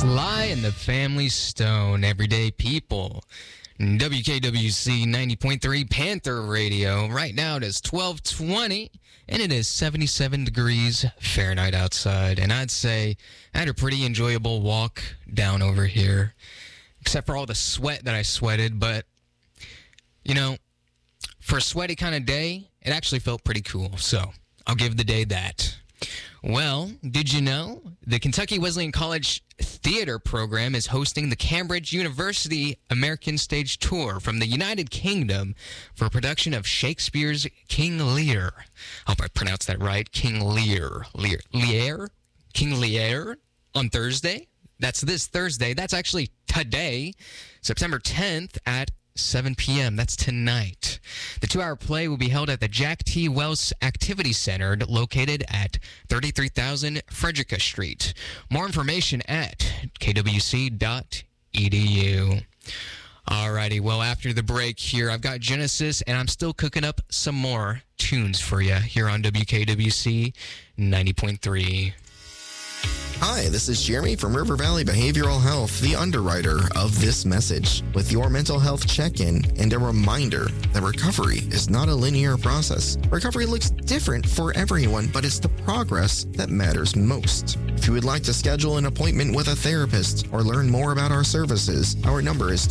Sly and the Family Stone, Everyday People. WKWC 90.3 Panther Radio. Right now it is 12:20 and it is 77 degrees Fahrenheit outside. And I'd say I had a pretty enjoyable walk down over here, except for all the sweat that I sweated. But, you know, for a sweaty kind of day, it actually felt pretty cool. So I'll give the day that. Well, did you know the Kentucky Wesleyan College Theater Program is hosting the Cambridge University American Stage Tour from the United Kingdom for a production of Shakespeare's King Lear. I hope I pronounced that right. King Lear. King Lear on Thursday. That's this Thursday. That's actually today, September 10th at 7 p.m. That's tonight. The 2-hour play will be held at the Jack T. Wells Activity Center located at 33,000 Frederica Street. More information at kwc.edu. Alrighty, well, after the break here, I've got Genesis, and I'm still cooking up some more tunes for you here on WKWC 90.3. Hi, this is Jeremy from River Valley Behavioral Health, the underwriter of this message, with your mental health check-in and a reminder that recovery is not a linear process. Recovery looks different for everyone, but it's the progress that matters most. If you would like to schedule an appointment with a therapist or learn more about our services, our number is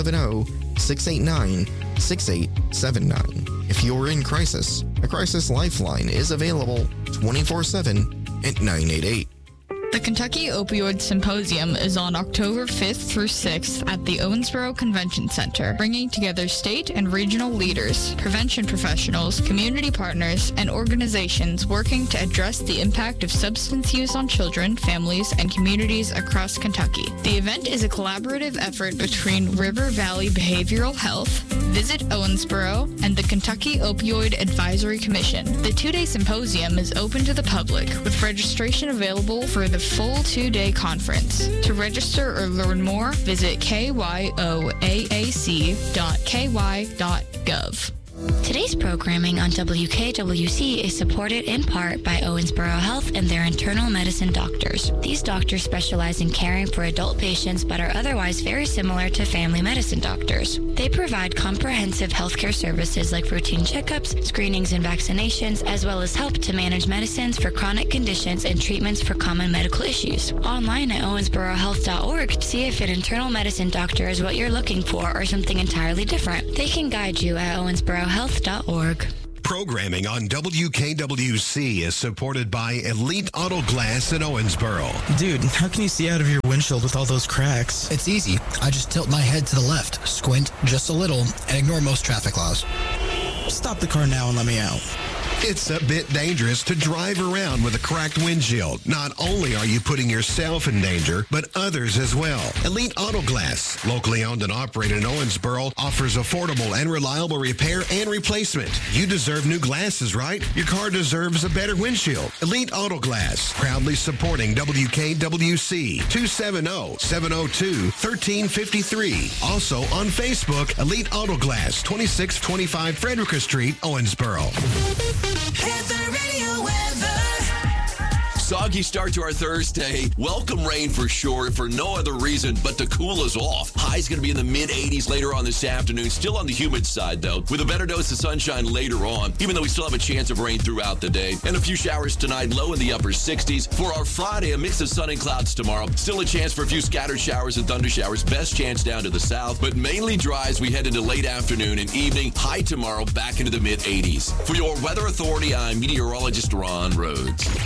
270-689-6879. If you're in crisis, a crisis lifeline is available 24/7 at 988. The Kentucky Opioid Symposium is on October 5th through 6th at the Owensboro Convention Center, bringing together state and regional leaders, prevention professionals, community partners, and organizations working to address the impact of substance use on children, families, and communities across Kentucky. The event is a collaborative effort between River Valley Behavioral Health, Visit Owensboro, and the Kentucky Opioid Advisory Commission. The 2-day symposium is open to the public, with registration available for the full 2-day conference. To register or learn more, visit kyoaac.ky.gov. Today's programming on WKWC is supported in part by Owensboro Health and their internal medicine doctors. These doctors specialize in caring for adult patients but are otherwise very similar to family medicine doctors. They provide comprehensive healthcare services like routine checkups, screenings and vaccinations, as well as help to manage medicines for chronic conditions and treatments for common medical issues. Online at owensborohealth.org, see if an internal medicine doctor is what you're looking for or something entirely different. They can guide you at owensborohealth.org. Programming on WKWC is supported by Elite Auto Glass in Owensboro. Dude, how can you see out of your windshield with all those cracks? It's easy. I just tilt my head to the left, squint just a little, and ignore most traffic laws. Stop the car now and let me out. It's a bit dangerous to drive around with a cracked windshield. Not only are you putting yourself in danger, but others as well. Elite Auto Glass, locally owned and operated in Owensboro, offers affordable and reliable repair and replacement. You deserve new glasses, right? Your car deserves a better windshield. Elite Auto Glass, proudly supporting WKWC, 270-702-1353. Also on Facebook, Elite Auto Glass, 2625 Frederica Street, Owensboro. Panther Radio weather. Soggy start to our Thursday. Welcome rain for sure, for no other reason but to cool us off. High's going to be in the mid-80s later on this afternoon. Still on the humid side, though, with a better dose of sunshine later on, even though we still have a chance of rain throughout the day. And a few showers tonight, low in the upper 60s. For our Friday, a mix of sun and clouds tomorrow. Still a chance for a few scattered showers and thunder showers. Best chance down to the south, but mainly dry as we head into late afternoon and evening. High tomorrow, back into the mid-80s. For your Weather Authority, I'm meteorologist Ron Rhodes.